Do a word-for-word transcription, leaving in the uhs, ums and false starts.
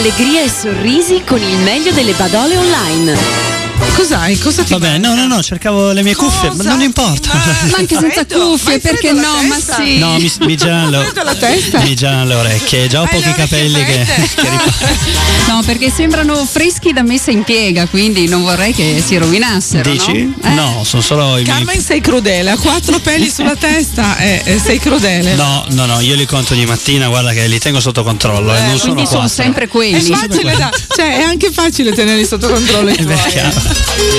allegria e sorrisi con il meglio delle Badole Online. Cos'hai? Cosa ti Vabbè, no, no, no, cercavo le mie cuffie, ma non importa. Ma anche senza cuffie, perché no? Ma sì. No, mi, mi girano le, mi girano le orecchie, già ho Hai pochi le capelli che, che rip- No, perché sembrano freschi da messa in piega, quindi non vorrei che si rovinassero. Dici? No, eh? No, sono solo i miei. Carmen, sei crudele, ha quattro peli sulla testa e eh, sei crudele. No, no, no, io li conto ogni mattina, guarda che li tengo sotto controllo, eh, non sono Quindi sono quattro. sempre È quelli. facile, da, cioè è anche facile tenerli sotto controllo. i Eh beh, tuoi, eh. chiaro.